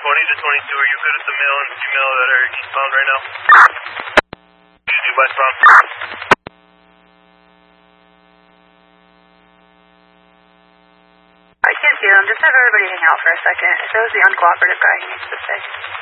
to 22, are you good at the male and female that are eastbound right now? Westbound. I can't see them. Just have everybody hang out for a second. If it was the uncooperative guy, he needs to stay.